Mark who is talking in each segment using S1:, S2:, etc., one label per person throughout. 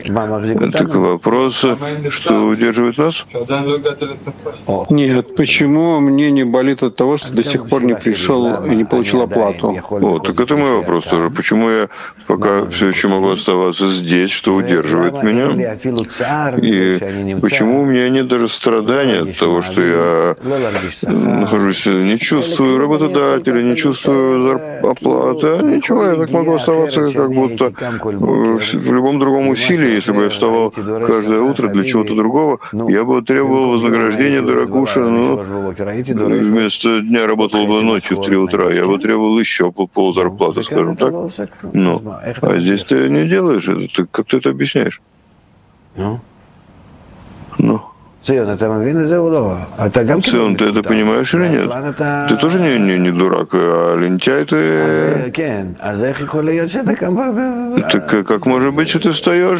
S1: Так вопрос, что удерживает нас?
S2: Нет, почему мне не болит от того, что до сих пор не пришел и не получил оплату?
S1: О, так это мой вопрос тоже. Почему я пока все еще могу оставаться здесь, что удерживает меня? И почему у меня нет даже страдания от того, что я нахожусь, не чувствую работодателя, не чувствую оплаты, а ничего, я так могу оставаться как будто в любом другом усилии. Если бы я вставал каждое утро для чего-то другого, я бы требовал вознаграждения дорогуша, но вместо дня работал бы ночью в 3 утра, я бы требовал еще ползарплаты, скажем так. Ну, а здесь ты не делаешь это. Как ты это объясняешь? Ну. Цион, ты это понимаешь или нет? Ты тоже не дурак, а лентяй ты. Так как может быть, что ты встаешь?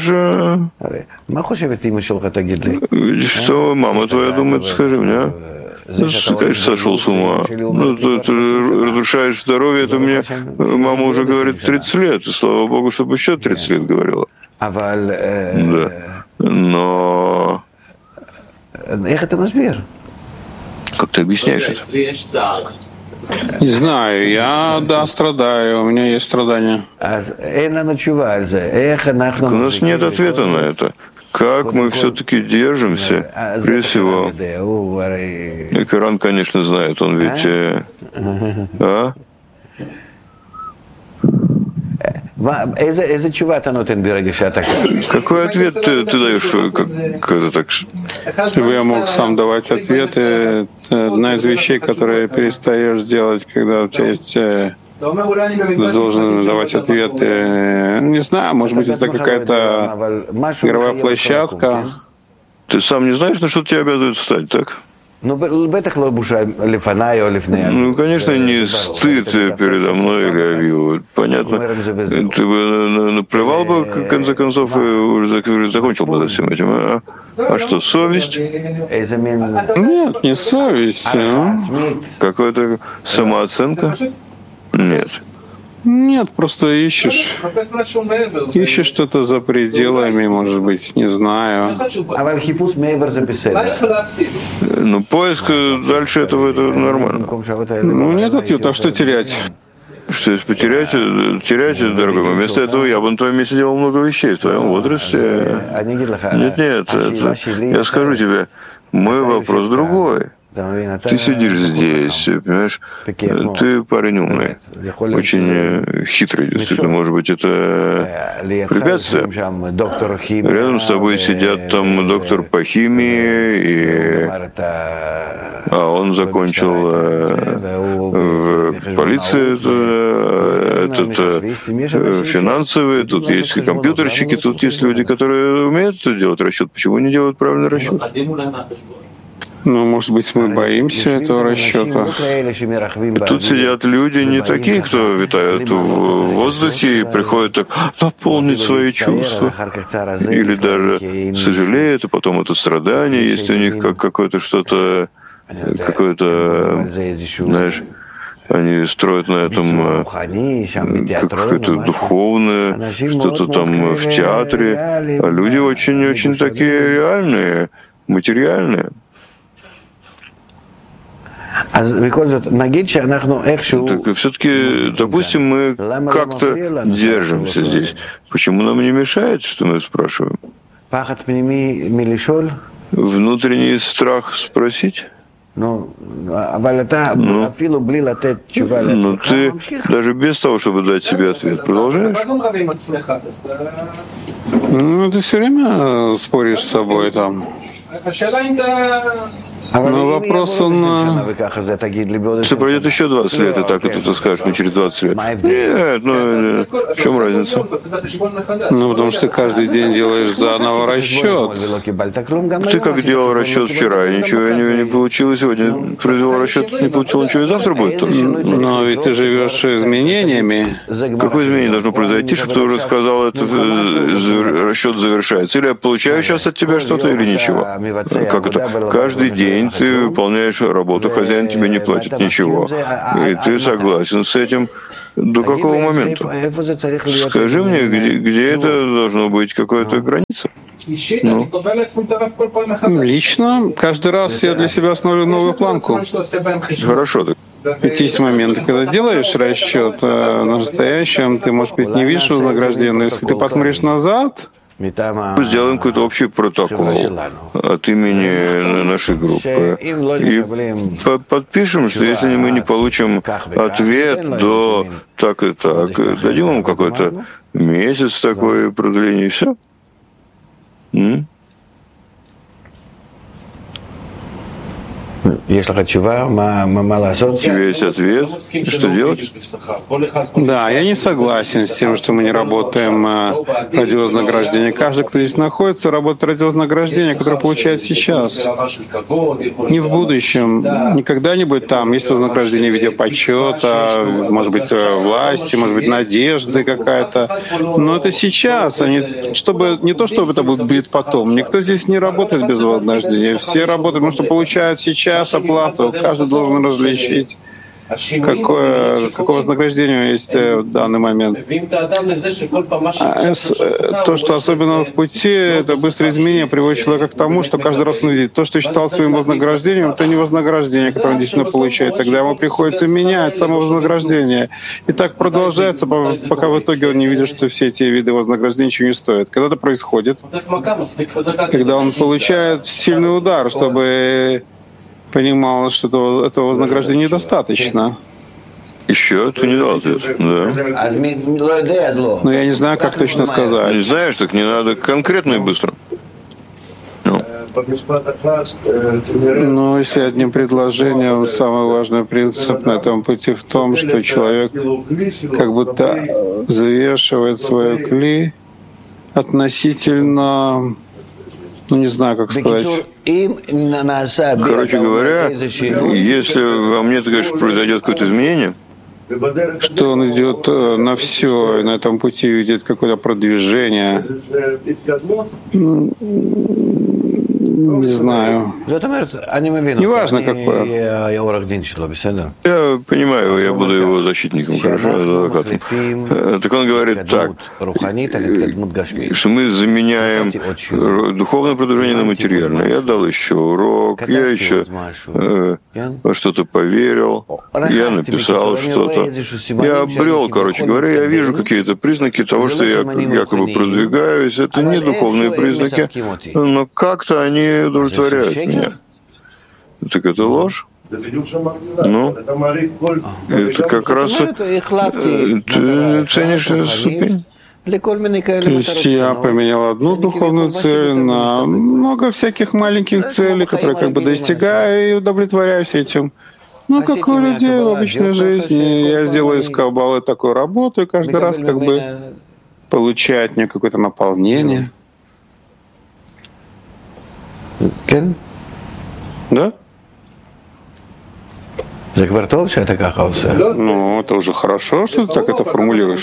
S1: Что мама твоя думает, скажи мне, а? Ты, конечно, сошел с ума. Ну, ты разрушаешь здоровье, это мне мама уже говорит 30 лет. И слава богу, чтобы еще 30 лет говорила. Да. Но... Как ты объясняешь это?
S2: Не знаю, я, да, страдаю, у меня есть страдания.
S1: У нас нет ответа на это. Как мы все-таки держимся, прежде всего, и Коран, конечно, знает, он ведь... А? Какой ответ ты даешь, когда так?
S2: Если бы я мог сам давать ответы, это одна из вещей, которые перестаешь делать, когда у тебя есть... Ты должен давать ответы. Не знаю, может быть, это какая-то игровая площадка.
S1: Ты сам не знаешь, на что тебя обязывают встать, так? Ну, конечно, не стыд передо мной или Авилу. Понятно. Ты бы наплевал бы, в конце концов, и уже закончил бы за всем этим. А что, совесть?
S2: Нет, не совесть.
S1: Какая-то самооценка? Нет.
S2: Нет, просто ищешь что-то за пределами, может быть, не знаю.
S1: Ну, поиск дальше этого, это нормально.
S2: Ну, нет ответа, а что терять?
S1: Что если потерять, дорогой мой, вместо этого я бы на твоем месте делал много вещей в твоем возрасте. Нет, я скажу тебе, мой вопрос другой. Ты сидишь здесь, понимаешь, ты парень умный, очень хитрый, действительно, может быть, это препятствие. Рядом с тобой сидят там доктор по химии, а он закончил в полиции, финансовый, тут есть компьютерщики, тут есть люди, которые умеют делать расчет. Почему не делают правильный расчет?
S2: Ну, может быть, мы боимся этого расчета.
S1: Тут сидят люди не такие, кто витают в воздухе и приходят так наполнить свои чувства. Или даже сожалеют, и потом это страдание, есть у них как какое-то что-то, знаешь, они строят на этом какое-то духовное, что-то там в театре. А люди очень-очень такие реальные, материальные. Так все-таки, допустим, мы как-то держимся здесь. Почему нам не мешает, что мы спрашиваем? Внутренний страх спросить? Но ты даже без того, чтобы дать себе ответ, продолжаешь?
S2: Ну, ты все время споришь с собой там. Но вопрос,
S1: Если пройдет еще 20 лет, и так и ты скажешь мне через 20 лет. Нет, ну в чем разница?
S2: Ну, потому что ты каждый день делаешь заново расчет.
S1: Ты как делал расчет вчера, и ничего не получил, и сегодня произвел расчет, не получил ничего, и завтра будет тоже.
S2: Но ведь ты живешь изменениями.
S1: Какое изменение должно произойти, чтобы ты уже сказал, это расчет завершается? Или я получаю сейчас от тебя что-то, или ничего? Как это? Каждый день ты выполняешь работу, хозяин тебе не платит ничего. И ты согласен с этим. До какого момента? Скажи мне, где это должно быть, какая-то граница? Ну.
S2: Лично каждый раз я для себя установлю новую планку.
S1: Хорошо.
S2: Ведь есть моменты, когда делаешь расчет на настоящем, ты, может быть, не видишь вознаграждения, но если ты посмотришь назад,
S1: сделаем какой-то общий протокол от имени нашей группы и подпишем, что если мы не получим ответ до так и так, дадим ему какой-то месяц такое продление, и все.
S3: Есть
S1: ответ, что делать?
S2: Да, я не согласен с тем, что мы не работаем ради вознаграждения. Каждый, кто здесь находится, работает ради вознаграждения, которое получает сейчас. Не в будущем. Никогда не будет там. Есть вознаграждение в виде почета, может быть, власти, может быть, надежды какая-то. Но это сейчас, а не то, чтобы это будет потом. Никто здесь не работает без вознаграждения. Все работают, потому что получают сейчас оплату. Каждый должен различить, какое вознаграждение есть в данный момент. То, что особенно в пути, это быстрое изменение приводит человека к тому, что каждый раз он видит то, что считал своим вознаграждением, это не вознаграждение, которое он действительно получает. Тогда ему приходится менять само вознаграждение. И так продолжается, пока в итоге он не видит, что все эти виды вознаграждения ничего не стоят. Когда это происходит, когда он получает сильный удар, чтобы понимал, что этого вознаграждения недостаточно.
S1: Еще ты не дал ответ, да.
S2: Но я не знаю, как точно сказать.
S1: Не знаешь, так не надо конкретно и быстро.
S2: Но если одним предложением, самый важный принцип на этом пути в том, что человек как будто взвешивает свое кли относительно, не знаю, как сказать.
S1: Короче говоря, если во мне, ты говоришь, произойдет какое-то изменение,
S2: что он идет на все, и на этом пути видит какое-то продвижение, не знаю. Неважно, какое.
S1: Я понимаю, я буду его защитником, хорошо, адвокатом. Так он говорит так, что мы заменяем духовное продвижение на материальное. Я дал еще урок, я еще во что-то поверил, я написал что-то. Я обрел, короче говоря, я вижу какие-то признаки того, что я якобы продвигаюсь. Это не духовные признаки, но как-то они удовлетворяют меня. Так это ложь? Ну, это как раз ты ценишь ступень.
S2: То есть я поменял одну духовную цель на много всяких маленьких целей, которые как бы достигаю и удовлетворяюсь этим. Ну, как у людей в обычной жизни. Я сделаю из каббалы такую работу, и каждый раз как бы получает мне какое-то наполнение. Да? Ну, это уже хорошо, что ты так это формулируешь.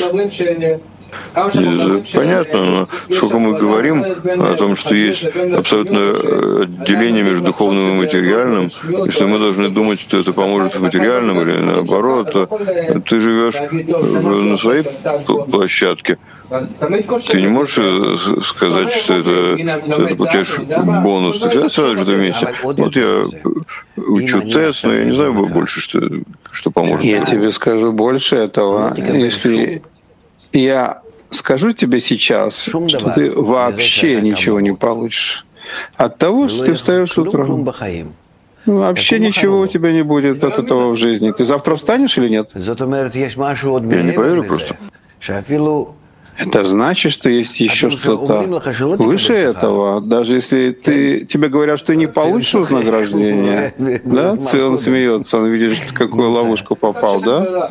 S1: Понятно, но сколько мы говорим о том, что есть абсолютное отделение между духовным и материальным, и что мы должны думать, что это поможет в материальном или наоборот, то ты живешь на своей площадке. Ты не можешь сказать, что ты получаешь бонус. Ты всегда сразу же вместе. Вот я учу тест, но я не знаю больше, что поможет.
S2: Я тебе скажу больше этого. Если я скажу тебе сейчас, что ты вообще ничего не получишь от того, что ты встаешь утром. Вообще ничего у тебя не будет от этого в жизни. Ты завтра встанешь или нет?
S1: Я не поверю просто.
S2: Это значит, что есть еще что-то выше этого. Даже если тебе говорят, что ты не получишь вознаграждение, да? Он смеется, он видит, в какую ловушку попал, да?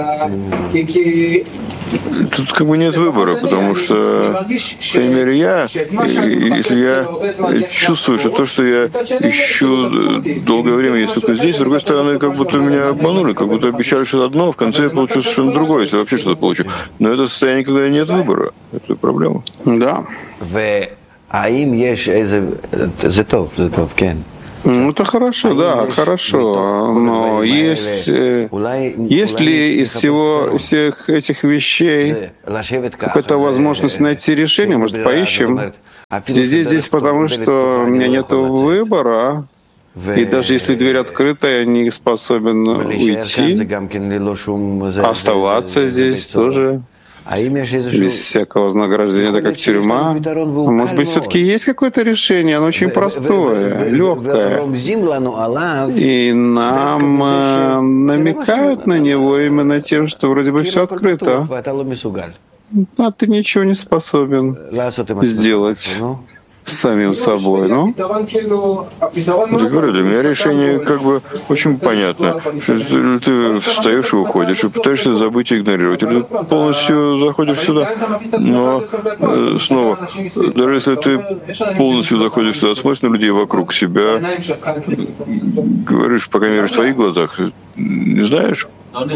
S1: Тут как бы нет выбора, потому что, по крайней мере, если я чувствую, что то, что я ищу долгое время, есть только здесь, с другой стороны, как будто меня обманули, как будто обещали что-то одно, в конце я получу совершенно другое, если вообще что-то получу. Но это состояние, когда нет выбора. Это проблема.
S2: Да. Ну, это хорошо, да, хорошо. Но есть ли из всех этих вещей какая-то возможность найти решение? Может, поищем? Сидеть здесь, потому что у меня нет выбора. И даже если дверь открыта, я не способен уйти. Оставаться здесь тоже без всякого вознаграждения, это как тюрьма. Может быть, все-таки есть какое-то решение, оно очень простое, легкое. И нам намекают на него именно тем, что вроде бы все открыто, а ты ничего не способен сделать с самим собой. Ну?
S1: Я говорю, для меня решение как бы очень понятно. Ты встаешь и уходишь, и пытаешься забыть и игнорировать. Или ты полностью заходишь сюда, но снова, даже если ты полностью заходишь сюда, смотришь на людей вокруг себя, говоришь, по крайней мере, в твоих глазах, не знаешь?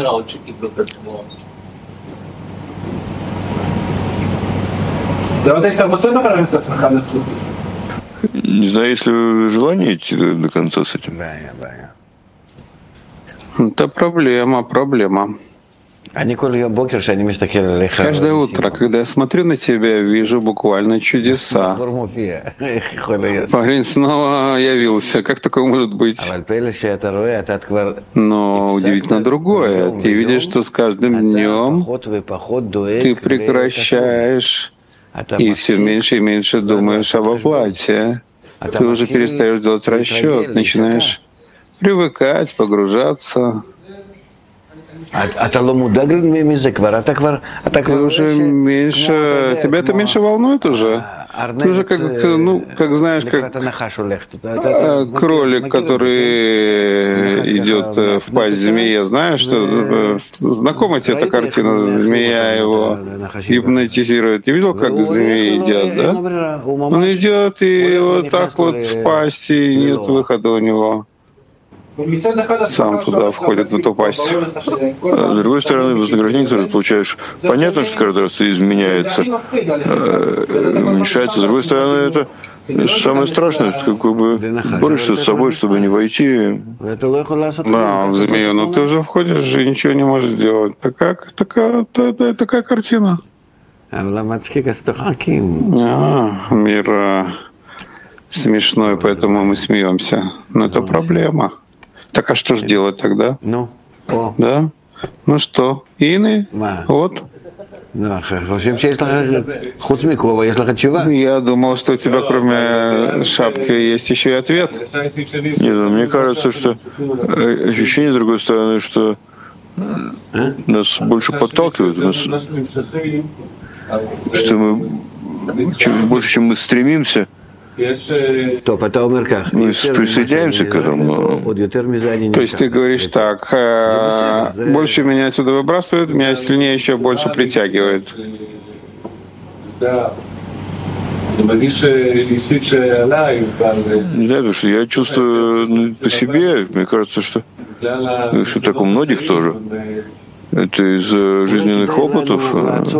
S1: Не знаю, есть ли желание идти до конца с этим.
S2: Это проблема. Каждое утро, когда я смотрю на тебя, вижу буквально чудеса. Парень снова явился. Как такое может быть? Но удивительно другое. Ты видишь, что с каждым днем ты прекращаешь и все меньше и меньше думаешь об оплате. Ты уже перестаешь делать расчет, начинаешь привыкать, погружаться. Ты уже меньше, тебя это меньше волнует уже? Ты уже как знаешь, как кролик, который идет в пасть змеи. Знаешь, что знакома тебе эта картина? Змея его гипнотизирует. Ты видел, как змеи едят, да? Он идет и вот так вот в пасть, и нет выхода у него. Сам туда входит, в эту пасть.
S1: С другой стороны, вознаграждение, которое ты получаешь, понятно, что каждый раз ты изменяется, уменьшается. С другой стороны, это самое страшное, что как бы борешься с собой, чтобы не войти.
S2: Да, в змею, но ты уже входишь и ничего не можешь сделать. Такая картина. Мир смешной, поэтому мы смеемся. Но это проблема. Так а что же делать тогда? Да? Ну что? Ины? Вот. Я думал, что у тебя кроме шапки есть еще и ответ.
S1: Нет, мне кажется, что ощущение, с другой стороны, что нас больше подталкивают, что мы больше, чем мы стремимся, мы присоединяемся к этому.
S2: То есть ты говоришь так, больше меня отсюда выбрасывают, меня сильнее еще больше притягивает.
S1: Не знаю, потому что я чувствую по себе, мне кажется, что так у многих тоже. Это из жизненных опытов.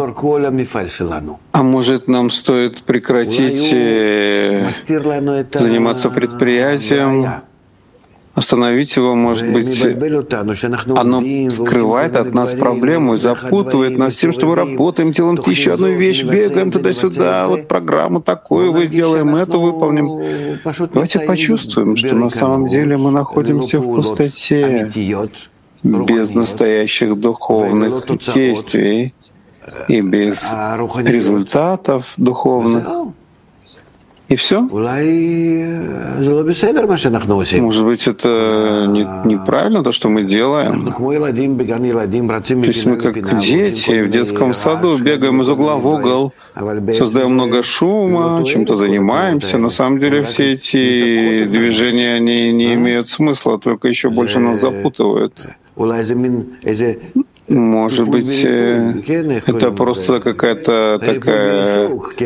S2: А может, нам стоит прекратить заниматься предприятием, остановить его, может быть, оно скрывает от нас проблему и запутывает нас тем, что мы работаем, делаем еще одну вещь, бегаем туда-сюда, вот программу такую вы сделаем, эту выполним. Давайте почувствуем, что на самом деле мы находимся в пустоте, без настоящих духовных действий и без результатов духовных. И все? Может быть, это неправильно, то, что мы делаем? То есть мы как дети в детском саду бегаем из угла в угол, создаем много шума, чем-то занимаемся. На самом деле все эти движения, они не имеют смысла, только еще больше нас запутывают. Может быть, это просто какая-то такая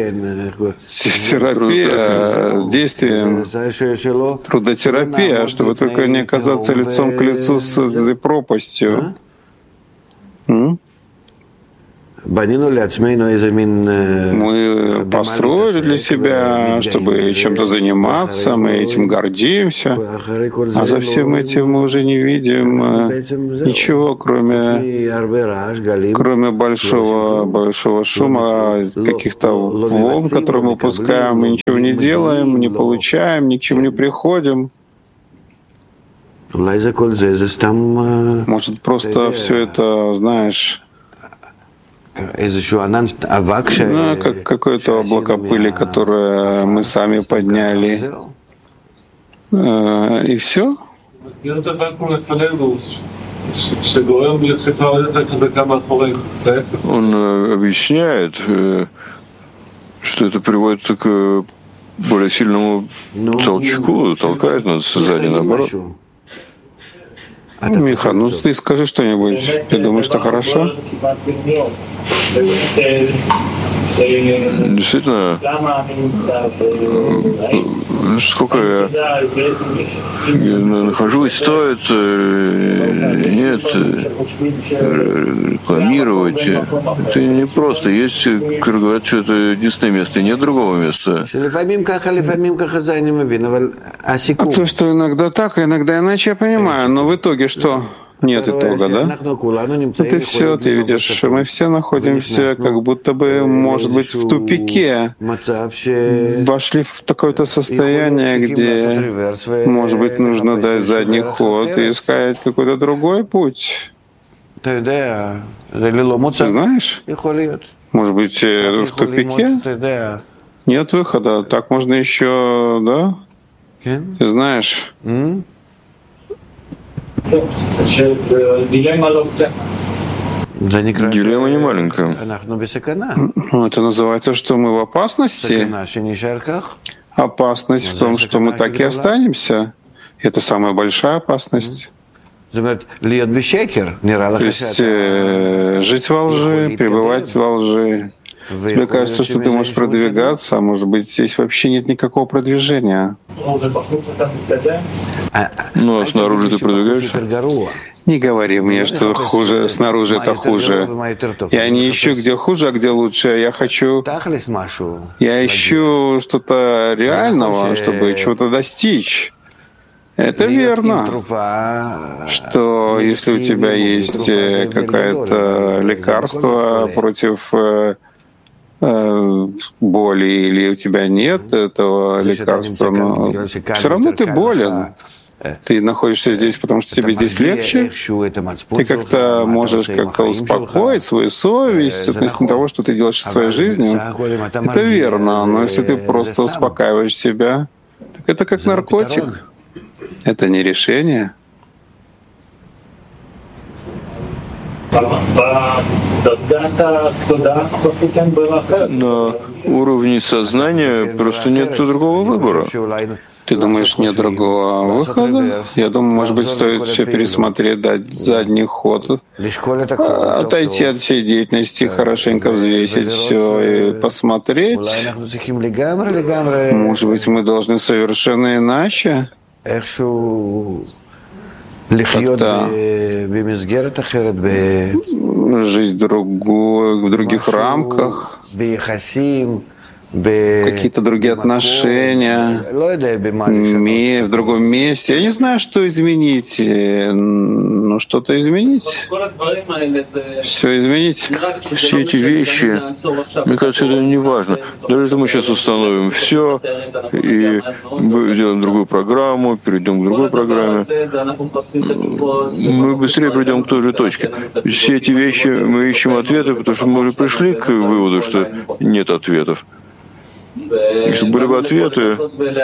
S2: терапия, действие, трудотерапия, чтобы только не оказаться лицом к лицу с этой пропастью. Мы построили для себя, чтобы чем-то заниматься, мы этим гордимся, а за всем этим мы уже не видим ничего, кроме большого шума, каких-то волн, которые мы пускаем, мы ничего не делаем, не получаем, ни к чему не приходим. Может, просто все это, знаешь, как какое-то облако пыли, которое мы сами подняли, и все?
S1: Он объясняет, что это приводит к более сильному толчку, толкает нас сзади, наоборот.
S2: Миха, ну ты скажи что-нибудь. Ты думаешь, что хорошо?
S1: Действительно, сколько я нахожусь, стоит, нет, рекламировать. Это не просто. Есть, которые говорят, что это единственное место, и нет другого места.
S2: А то, что иногда так, а иногда иначе, я понимаю. Но в итоге что? Нет итога, да? Это все, ты видишь, мы все находимся как будто бы, может быть, в тупике. Вошли в такое-то состояние, где, может быть, нужно дать задний ход и искать какой-то другой путь. Ты знаешь? Может быть, в тупике? Нет выхода. Так можно еще, да? Ты знаешь?
S1: Дилемма не маленькая.
S2: Это называется, что мы в опасности. Опасность в том, что мы так и останемся. Это самая большая опасность. То есть жить во лжи, пребывать во лжи. Тебе кажется, что ты можешь продвигаться, а может быть, здесь вообще нет никакого продвижения.
S1: Ну, а снаружи ты продвигаешься?
S2: Не говори мне, что хуже, снаружи это хуже. Я не ищу, где хуже, а где лучше. Я ищу что-то реального, чтобы чего-то достичь. Это верно, что если у тебя есть какое-то лекарство против боли, или у тебя нет этого лекарства, но все равно ты болен. Ты находишься здесь, потому что тебе здесь легче. Ты как-то можешь как-то успокоить свою совесть относительно того, что ты делаешь в своей жизни. Это верно, но если ты просто успокаиваешь себя, так это как наркотик. Это не решение.
S1: На уровне сознания просто нет другого выбора.
S2: Ты думаешь, нет другого выхода? Я думаю, может быть, стоит все пересмотреть, дать задний ход, отойти от всей деятельности, хорошенько взвесить все и посмотреть. Может быть, мы должны совершенно иначе как-то жить в других рамках, какие-то другие отношения, в другом месте. Я не знаю, что изменить. Ну, что-то изменить. Все изменить.
S1: Все эти вещи, мне кажется, это не важно. Даже если мы сейчас установим все и сделаем другую программу, перейдем к другой программе, мы быстрее придем к той же точке. Все эти вещи мы ищем ответы, потому что мы уже пришли к выводу, что нет ответов. Если были бы ответы,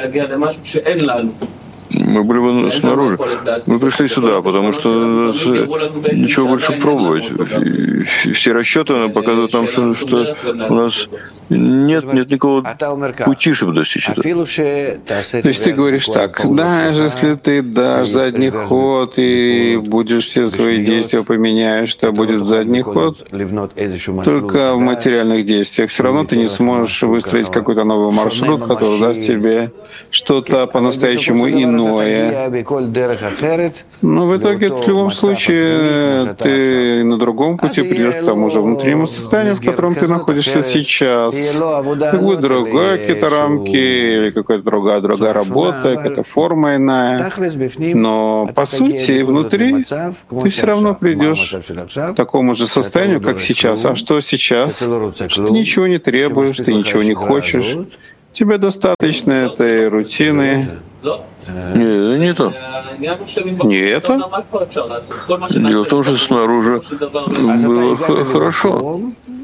S1: мы были бы снаружи. Мы пришли сюда, потому что ничего больше пробовать. Все расчеты показывают нам, что у нас нет никакого пути, чтобы достичь этого.
S2: То есть ты говоришь так, даже если ты дашь задний ход и будешь все свои действия поменяешь, что будет задний ход, только в материальных действиях. Все равно ты не сможешь выстроить какой-то новый маршрут, который даст тебе что-то по-настоящему иное, иное. Но в итоге, в любом случае, ты на другом пути придешь к тому же внутреннему состоянию, в котором ты находишься сейчас. Как будет другая какие-то рамки, или какая-то другая работа, какая-то форма иная. Но, по сути, внутри ты все равно придешь к такому же состоянию, как сейчас. А что сейчас? Что ты ничего не требуешь, ты ничего не хочешь. Тебе достаточно этой рутины.
S1: Нет, не то.
S2: Не это?
S1: Дело в том, что снаружи было хорошо.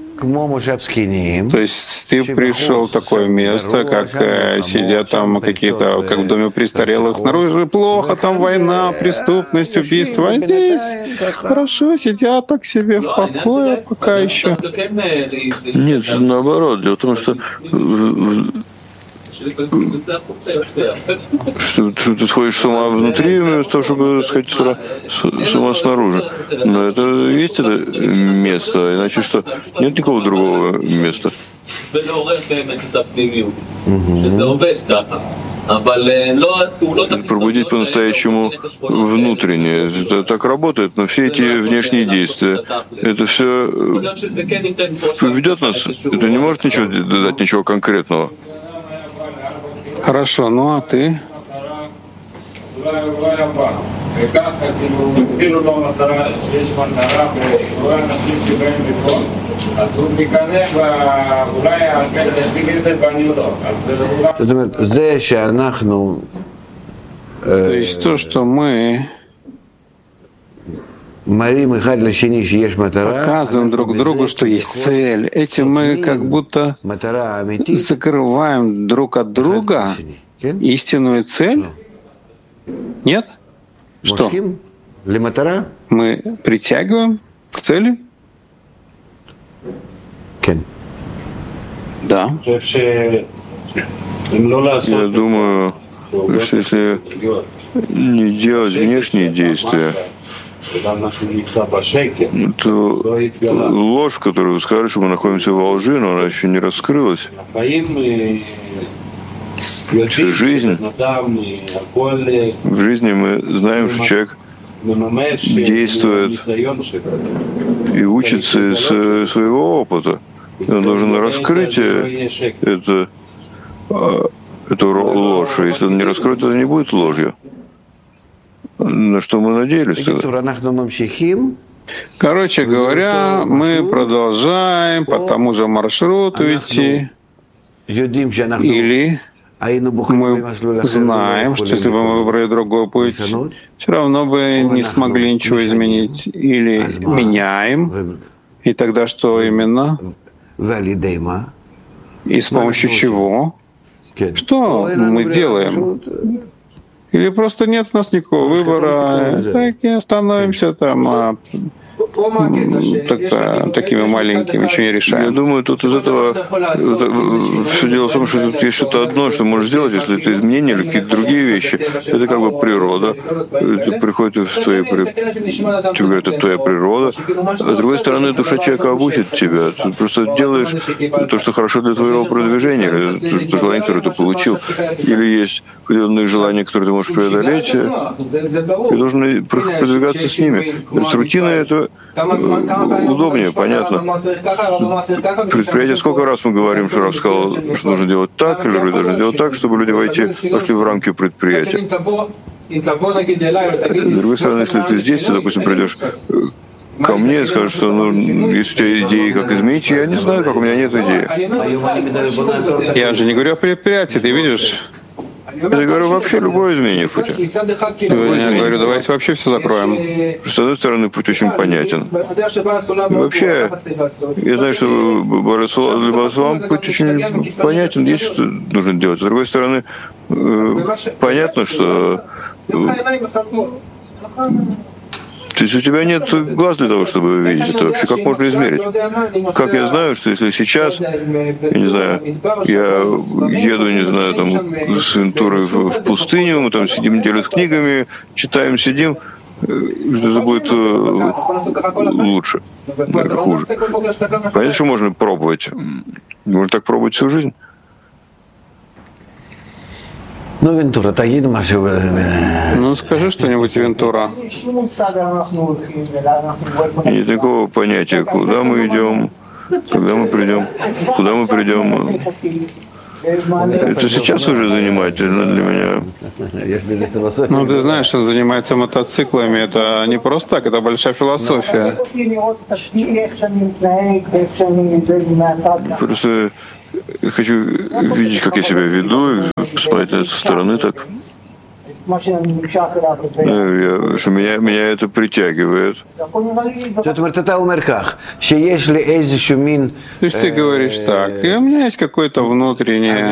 S2: То есть ты пришел в такое место, как сидят там какие-то, как в доме престарелых, снаружи плохо, там война, преступность, убийство, а здесь хорошо, сидят так себе в покое пока еще.
S1: Нет, наоборот. Дело в том, что ты сходишь с ума внутри, вместо того, чтобы сходить с ума снаружи. Но это есть это место, иначе что? Нет никакого другого места. Пробудить по-настоящему внутреннее. Это так работает, но все эти внешние действия, это все поведет нас. Это не может ничего дать, ничего конкретного.
S2: Хорошо, ну а ты? То есть то, что мы показываем друг другу, что есть цель. Этим мы как будто закрываем друг от друга истинную цель. Нет? Что? Мы притягиваем к цели? Да.
S1: Я думаю, что если не делать внешние действия, то ложь, которую вы сказали, что мы находимся во лжи, но она еще не раскрылась. Жизнь. В жизни мы знаем, что человек действует и учится из своего опыта. И он должен раскрыть эту ложь. Если он не раскроет, это не будет ложью. На что мы надеялись тогда?
S2: Короче говоря, мы продолжаем по тому же маршруту идти. Или мы знаем, что если бы мы выбрали другой путь, все равно бы не смогли ничего изменить. Или меняем, и тогда что именно? И с помощью чего? Что мы делаем? Или просто нет у нас никакого выбора, так и становимся там такими маленькими, ничего не решаем.
S1: Я думаю, тут из этого все дело в том, что тут есть что-то одно, что можешь сделать, если это изменения или какие-то другие вещи. Это как бы природа. Это приходит в твоей тебе говорят, это твоя природа. А с другой стороны, душа человека обучит тебя. Ты просто делаешь то, что хорошо для твоего продвижения, то желание, которое ты получил. Или есть определенные желания, которые ты можешь преодолеть, и должен продвигаться с ними. С рутиной это удобнее, понятно. Предприятие, сколько раз мы говорим, что Рав сказал, что нужно делать так, или люди должны делать так, чтобы люди вошли в рамки предприятия. С другой стороны, если ты здесь, ты, допустим, придешь ко мне и скажешь, что если у тебя идеи, как изменить, я не знаю, как у меня нет идеи.
S2: Я же не говорю о предприятии, ты видишь?
S1: Я говорю вообще любое изменение пути.
S2: Я говорю, давайте вообще все закроем.
S1: С одной стороны, путь очень понятен. И вообще, я знаю, что для Барасулам путь очень понятен, есть что нужно делать. С другой стороны, понятно, что то есть у тебя нет глаз для того, чтобы видеть это вообще. Как можно измерить? Как я знаю, что если сейчас, я не знаю, я еду, не знаю, там, с Вентурой в пустыню, мы там сидим неделю с книгами, читаем, сидим, это будет лучше, хуже. Понятно, что можно пробовать. Можно так пробовать всю жизнь.
S2: Ну, скажи что-нибудь, Вентура.
S1: Нет такого понятия, куда мы идем, когда мы придем, куда мы придем. Это сейчас уже занимательно для меня.
S2: Ну, ты знаешь, он занимается мотоциклами. Это не просто так, это большая философия.
S1: Просто хочу видеть, как я себя веду, посмотреть со стороны так. Что меня это притягивает.
S2: То есть ты говоришь так, и у меня есть какое-то внутреннее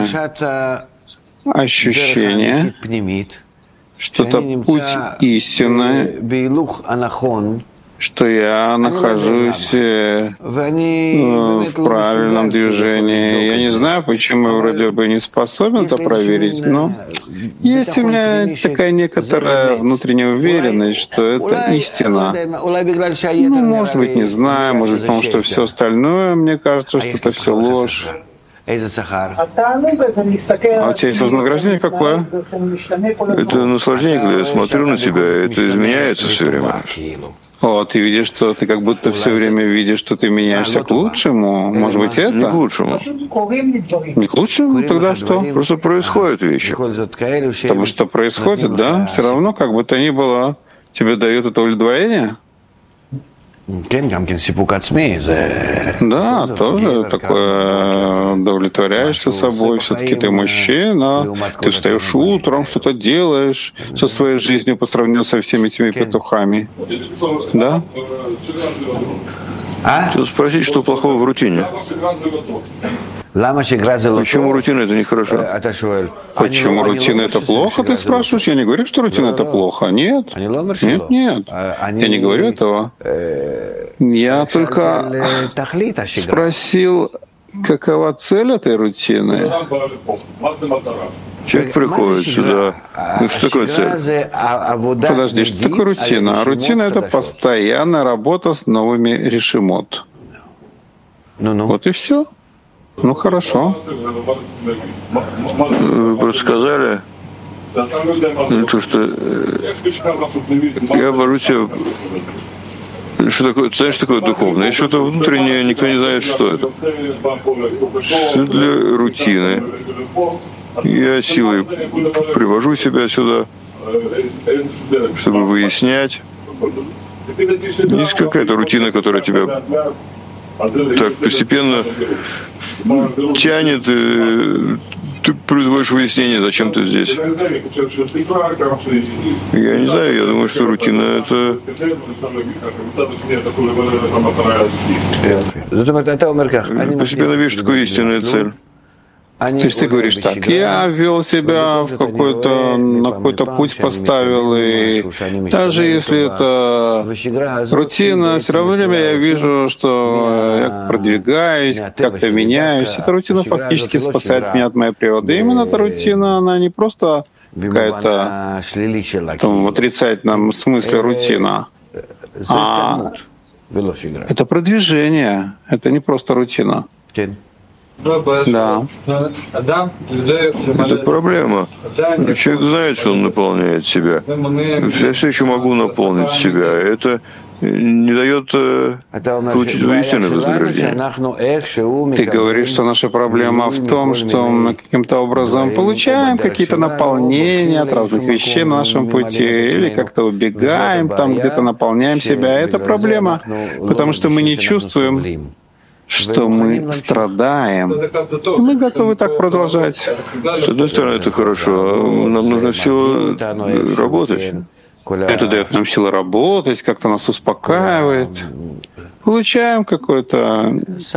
S2: ощущение, что это путь истины, что я нахожусь в правильном движении. Я не знаю, почему я вроде бы не способен это проверить, но есть у меня такая некоторая внутренняя уверенность, что это истина. Ну, может быть, не знаю, может быть, потому что все остальное, мне кажется, что это все ложь. А у тебя есть вознаграждение какое?
S1: Это наслаждение, когда я смотрю на себя, это изменяется все время.
S2: О, ты видишь, что ты как будто все время видишь, что ты меняешься к лучшему. Может быть, это?
S1: Не к лучшему.
S2: Не к лучшему? Тогда что?
S1: Просто происходят вещи.
S2: Потому что происходит, да? Все равно, как бы то ни было, тебе дают это удовлетворение? Да, тоже такое удовлетворяешься собой. Все-таки ты мужчина, ты встаешь утром, что-то делаешь со своей жизнью по сравнению со всеми этими петухами. Да?
S1: Хочу спросить, что плохого в рутине? Почему рутина это нехорошо?
S2: Почему рутина это плохо, ты спрашиваешь? Я не говорю, что рутина это плохо. Нет. Нет, нет. Я не говорю этого. Я только спросил, какова цель этой рутины.
S1: Человек приходит сюда. Ну что такое цель?
S2: Подожди, что такое рутина? Рутина — это постоянная работа с новыми решимот. Вот и все. Ну хорошо.
S1: Вы просто сказали, то, что я ввожу себя. Что такое, знаешь, что такое духовное? Это что-то внутреннее, никто не знает, что это. Все для рутины. Я силой привожу себя сюда, чтобы выяснять. Есть какая-то рутина, которая тебя так постепенно тянет, ты производишь выяснение, зачем ты здесь. Я не знаю, я думаю, что рутина — это... Постепенно видишь такую истинную цель.
S2: То есть ты говоришь так, я ввел себя в на какой-то путь поставил, и даже если это рутина, все равно я вижу, что я продвигаюсь, как-то меняюсь. Эта рутина фактически спасает меня от моей природы. И именно эта рутина, она не просто какая-то в отрицательном смысле рутина, а это продвижение, это не просто рутина. Да.
S1: Это проблема. Человек знает, что он наполняет себя. Я все еще могу наполнить себя. Это не дает получить истинное вознаграждение.
S2: Ты говоришь, что наша проблема в том, что мы каким-то образом получаем какие-то наполнения от разных вещей на нашем пути, или как-то убегаем, там где-то наполняем себя. Это проблема, потому что мы не чувствуем, что мы страдаем. И мы готовы так продолжать.
S1: С одной стороны, это хорошо. Нам нужно силу работать.
S2: Это дает нам силу работать, как-то нас успокаивает. Получаем какое-то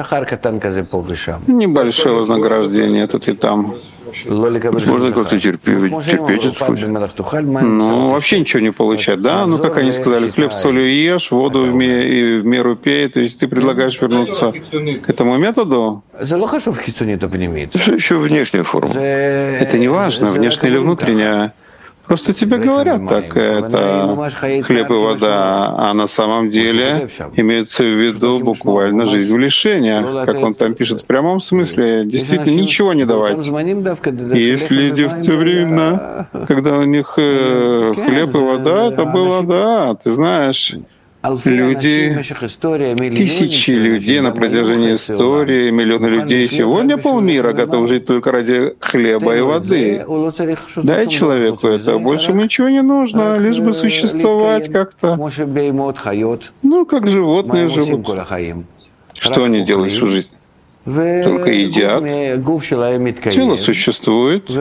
S2: небольшое вознаграждение тут и там.
S1: Можно как-то терпеть этот путь.
S2: Ну, вообще ничего не получать, да? Ну, как они сказали, хлеб с солью ешь, воду в меру пей. То есть ты предлагаешь вернуться к этому методу?
S1: Это еще внешняя форма.
S2: Это не важно, внешняя или внутренняя. Просто тебе говорят так, это хлеб и вода, а на самом деле имеется в виду буквально жизнь в лишениях, как он там пишет в прямом смысле, действительно ничего не давать. И есть люди в те времена, когда у них хлеб и вода, это было, да, ты знаешь, люди, тысячи людей на протяжении истории, миллионы людей сегодня полмира готовы жить только ради хлеба и воды. Дай человеку это, больше ничего не нужно, лишь бы существовать как-то. Ну, как животные живут. Что они делают всю жизнь? Только едят. Тело существует.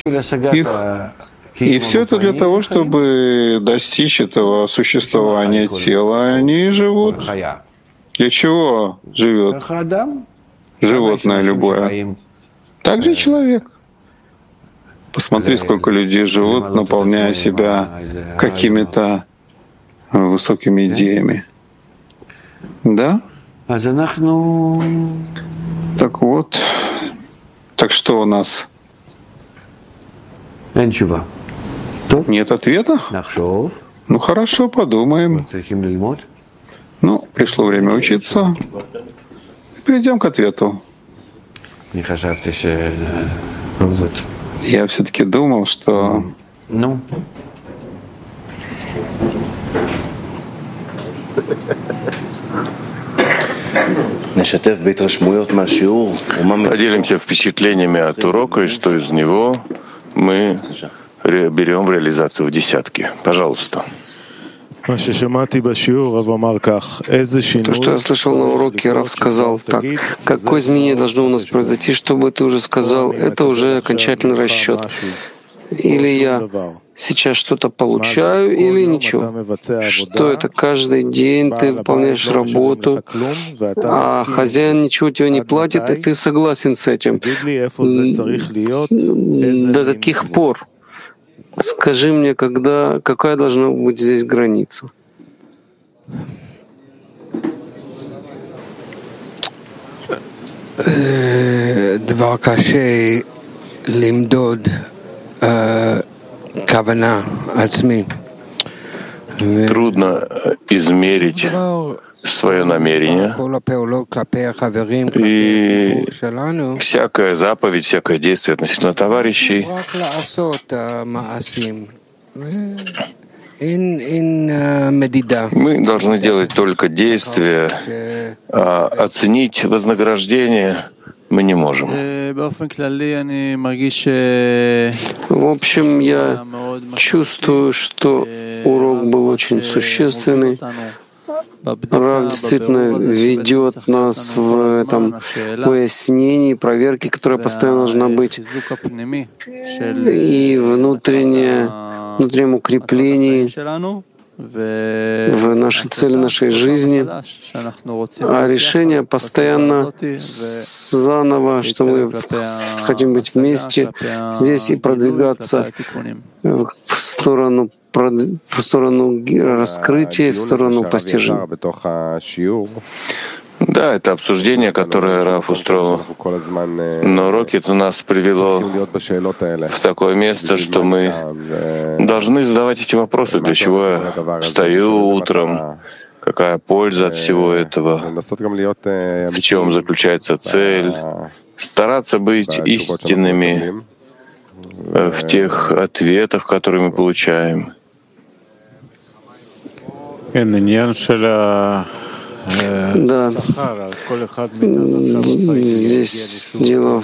S2: И все это для того, чтобы достичь этого существования тела, они живут. Для чего живет животное любое? Так же и человек. Посмотри, сколько людей живут, наполняя себя какими-то высокими идеями. Да? Так вот. Так что у нас? Нет ответа? Ну хорошо, подумаем. Ну, пришло время учиться. Перейдем к ответу. Я все-таки думал, что...
S1: Поделимся впечатлениями от урока, и что из него мы берем в реализацию в десятки. Пожалуйста.
S3: То, что я слышал на уроке, Рав сказал так. Какое изменение должно у нас произойти, чтобы ты уже сказал, это уже окончательный расчет. Или я сейчас что-то получаю, или ничего. Что это каждый день ты выполняешь работу, а хозяин ничего тебе не платит, и ты согласен с этим. До каких пор? Скажи мне, какая должна быть здесь граница?
S1: Трудно измерить свое намерение, и всякая заповедь, всякое действие относительно товарищей мы должны делать только действия, а оценить вознаграждение мы не можем.
S3: В общем, я чувствую, что урок был очень существенный. Рав действительно ведет нас в этом выяснении, проверке, которая постоянно должна быть, и внутреннем укреплении в нашей цели, нашей жизни, а решение постоянно заново, что мы хотим быть вместе здесь и продвигаться в сторону раскрытия, в сторону постижения.
S1: Да, это обсуждение, которое Рав устроил на уроке, это нас привело в такое место, что мы должны задавать эти вопросы, для чего я встаю утром, какая польза от всего этого, в чем заключается цель, стараться быть истинными в тех ответах, которые мы получаем.
S3: Да, здесь дело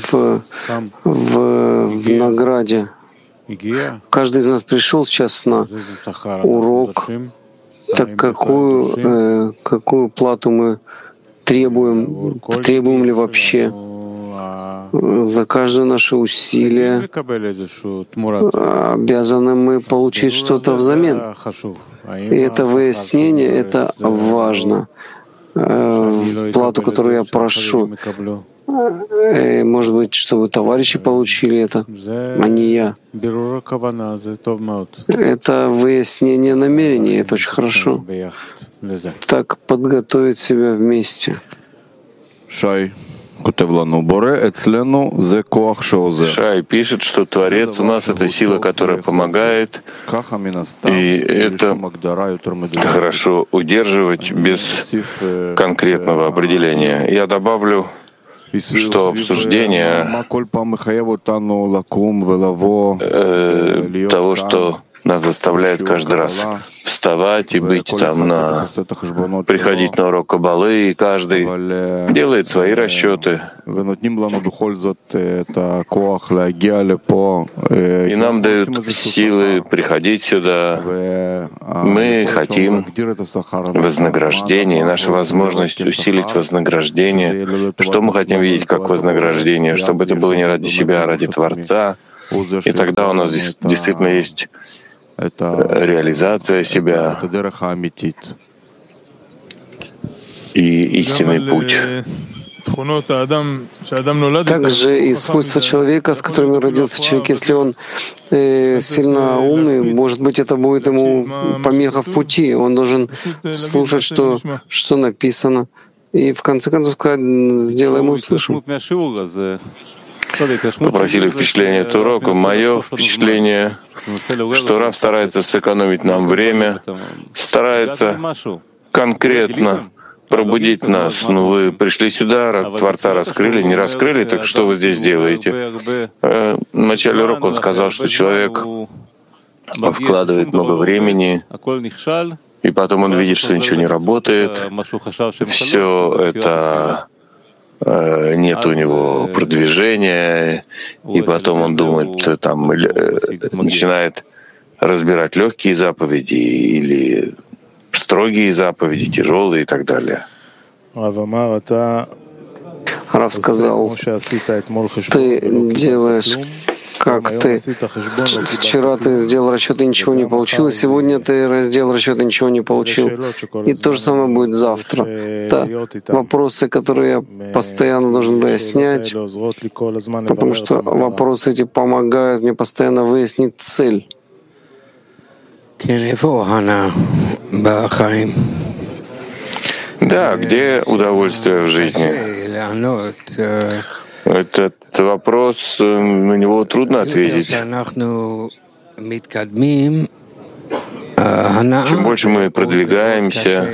S3: в награде. Каждый из нас пришел сейчас на урок, так какую плату мы требуем ли вообще за каждое наше усилие, обязаны мы получить что-то взамен. И это выяснение, это важно. Плату, которую я прошу. Может быть, чтобы товарищи получили это, а не я. Это выяснение намерений, это очень хорошо. Так подготовить себя вместе.
S1: Шай пишет, что Творец у нас — это сила, которая помогает, и это хорошо удерживать без конкретного определения. Я добавлю, что обсуждение того, что нас заставляет каждый раз вставать и быть там, приходить на урок Каббалы, и каждый делает свои расчеты. И нам дают силы приходить сюда. Мы хотим вознаграждение, и наша возможность усилить вознаграждение. Что мы хотим видеть как вознаграждение? Чтобы это было не ради себя, а ради Творца. И тогда у нас действительно есть реализация себя и истинный путь.
S3: Также и свойства человека, с которыми родился человек, если он сильно умный, может быть, это будет ему помеха в пути. Он должен слушать, что написано, и в конце концов сказать: сделай ему услышим.
S1: Попросили впечатление от урока. Мое впечатление, что Рав старается сэкономить нам время, старается конкретно пробудить нас. Ну, вы пришли сюда, Творца раскрыли, не раскрыли, так что вы здесь делаете? В начале урока он сказал, что человек вкладывает много времени, и потом он видит, что ничего не работает. Все это нет у него продвижения, и потом он думает, там, начинает разбирать легкие заповеди или строгие заповеди, тяжелые и так далее.
S3: Рав сказал: ты делаешь, как ты. Вчера ты сделал расчет, и ничего не получилось. Сегодня ты сделал расчет, и ничего не получил. И то же самое будет завтра. Это вопросы, которые я постоянно должен выяснять, потому что вопросы эти помогают мне постоянно выяснить цель.
S1: Да, где удовольствие в жизни? Этот вопрос, на него трудно ответить. Чем больше мы продвигаемся,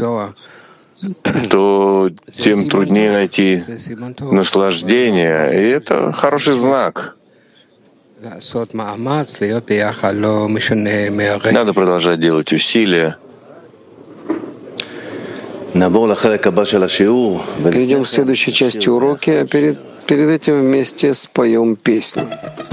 S1: то тем труднее найти наслаждение, и это хороший знак. Надо продолжать делать усилия.
S3: Перейдем к следующей части урока, а перед этим вместе споем песню.